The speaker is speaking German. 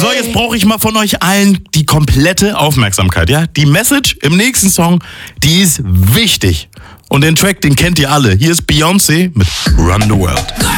So, jetzt brauche ich mal von euch allen die komplette Aufmerksamkeit, ja? Die Message im nächsten Song, die ist wichtig. Und den Track, den kennt ihr alle. Hier ist Beyoncé mit Run the World.